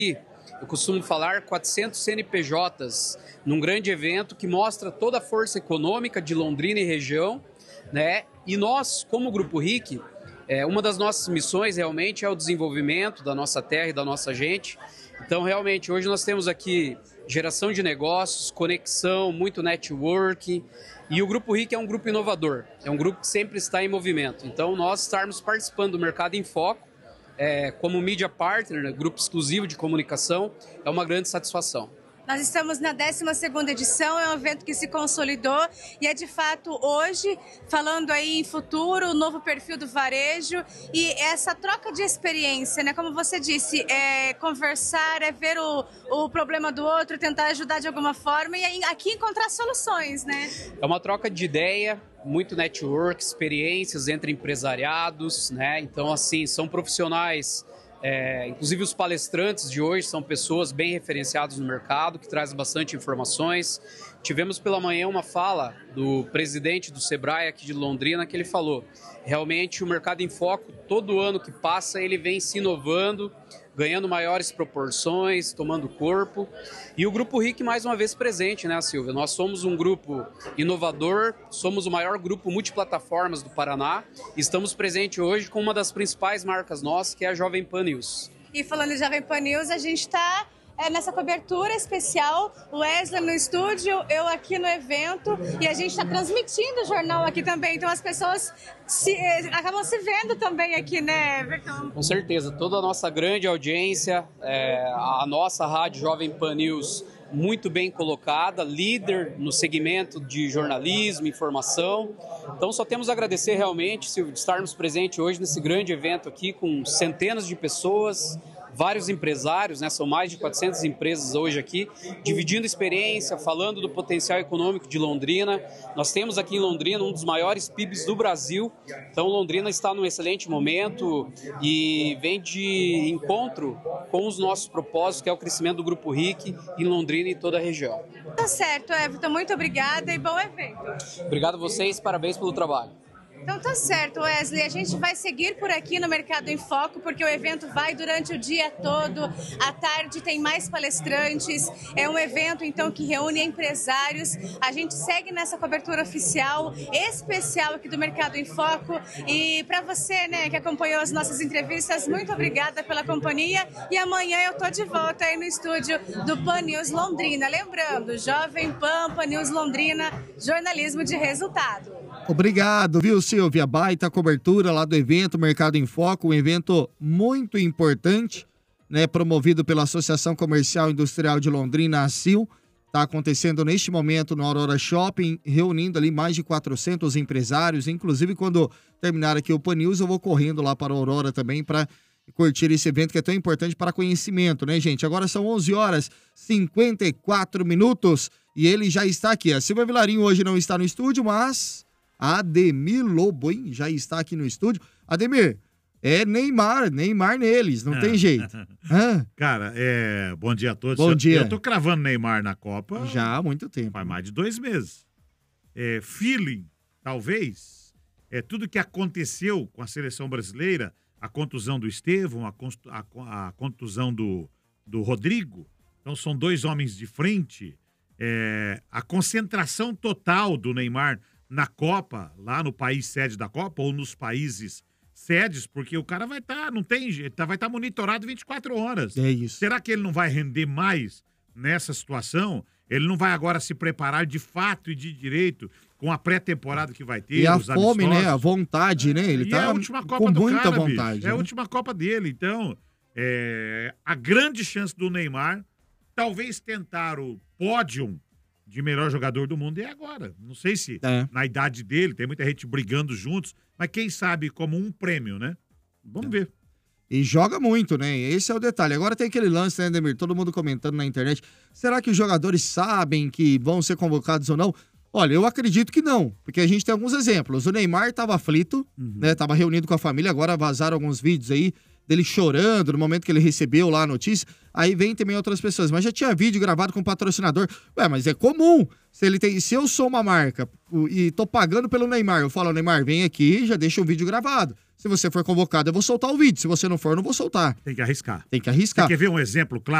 Eu costumo falar 400 CNPJs num grande evento que mostra toda a força econômica de Londrina e região, né? E nós, como Grupo RIC, uma das nossas missões realmente é o desenvolvimento da nossa terra e da nossa gente. Então, realmente, hoje nós temos aqui geração de negócios, conexão, muito network. E o Grupo RIC é um grupo inovador, é um grupo que sempre está em movimento. Então, nós estarmos participando do Mercado em Foco, como Media Partner, né, grupo exclusivo de comunicação, é uma grande satisfação. Nós estamos na 12ª edição, é um evento que se consolidou e é de fato hoje, falando aí em futuro, o novo perfil do varejo e essa troca de experiência, né? Como você disse, conversar, ver o problema do outro, tentar ajudar de alguma forma e aí, aqui encontrar soluções, né? É uma troca de ideia, muito network, experiências entre empresariados, né? Então, assim, são profissionais. Inclusive os palestrantes de hoje são pessoas bem referenciadas no mercado, que trazem bastante informações. Tivemos pela manhã uma fala do presidente do Sebrae aqui de Londrina, que ele falou, realmente o Mercado em Foco, todo ano que passa, ele vem se inovando, ganhando maiores proporções, tomando corpo. E o Grupo RIC mais uma vez presente, né, Silvia? Nós somos um grupo inovador, somos o maior grupo multiplataformas do Paraná e estamos presentes hoje com uma das principais marcas nossas, que é a Jovem Pan News. E falando de Jovem Pan News, a gente está nessa cobertura especial, o Wesley no estúdio, eu aqui no evento, e a gente está transmitindo o jornal aqui também, então as pessoas acabam se vendo também aqui, né, Everton? Com certeza, toda a nossa grande audiência, a nossa rádio Jovem Pan News muito bem colocada, líder no segmento de jornalismo, informação. Então só temos a agradecer realmente, Silvio, de estarmos presentes hoje nesse grande evento aqui com centenas de pessoas, vários empresários, né? São mais de 400 empresas hoje aqui, dividindo experiência, falando do potencial econômico de Londrina. Nós temos aqui em Londrina um dos maiores PIBs do Brasil, então Londrina está num excelente momento e vem de encontro com os nossos propósitos, que é o crescimento do Grupo RIC em Londrina e toda a região. Tá certo, Everton, muito obrigada e bom evento. Obrigado a vocês, parabéns pelo trabalho. Então tá certo, Wesley, a gente vai seguir por aqui no Mercado em Foco, porque o evento vai durante o dia todo, à tarde tem mais palestrantes, é um evento então que reúne empresários, a gente segue nessa cobertura oficial, especial aqui do Mercado em Foco, e para você, né, que acompanhou as nossas entrevistas, muito obrigada pela companhia, e amanhã eu tô de volta aí no estúdio do Pan News Londrina, lembrando, Jovem Pan News Londrina, jornalismo de resultado. Obrigado, viu, Silvia? Baita cobertura lá do evento Mercado em Foco, um evento muito importante, né, promovido pela Associação Comercial e Industrial de Londrina, a ACIL. Está acontecendo neste momento no Aurora Shopping, reunindo ali mais de 400 empresários. Inclusive, quando terminar aqui o Pan News, eu vou correndo lá para a Aurora também para curtir esse evento que é tão importante para conhecimento, né, gente? Agora são 11h54 e ele já está aqui. A Silvia Vilarinho hoje não está no estúdio, mas Ademir Lobo, hein? Já está aqui no estúdio. Ademir, é Neymar neles, não tem jeito. Cara, bom dia a todos. Bom dia. Eu tô cravando Neymar na Copa. Já há muito tempo. Faz mais de 2 meses. Feeling, talvez, tudo que aconteceu com a seleção brasileira, a contusão do Estevão, a contusão do Rodrigo, então são 2 homens de frente, a concentração total do Neymar na Copa, lá no país sede da Copa, ou nos países sedes, porque o cara vai estar, não tem jeito, vai estar monitorado 24 horas. É isso. Será que ele não vai render mais nessa situação? Ele não vai agora se preparar de fato e de direito com a pré-temporada que vai ter, e a os fome, amistosos? né? A vontade, né? Ele tá é a última Copa com do muita cara, vontade. bicho. É a última Copa dele. Então, a grande chance do Neymar talvez tentar o pódio de melhor jogador do mundo agora. Não sei se na idade dele, tem muita gente brigando juntos, mas quem sabe como um prêmio, né? Vamos ver. E joga muito, né? Esse é o detalhe. Agora tem aquele lance, né, Demir? Todo mundo comentando na internet. Será que os jogadores sabem que vão ser convocados ou não? Olha, eu acredito que não, porque a gente tem alguns exemplos. O Neymar estava aflito, né? Tava reunido com a família, agora vazaram alguns vídeos aí dele chorando no momento que ele recebeu lá a notícia. Aí vem também outras pessoas. Mas já tinha vídeo gravado com o patrocinador. Ué, mas é comum. Se eu sou uma marca e tô pagando pelo Neymar, eu falo, Neymar, vem aqui, já deixa o vídeo gravado. Se você for convocado, eu vou soltar o vídeo. Se você não for, eu não vou soltar. Tem que arriscar. Tem que arriscar. Você quer ver um exemplo claro?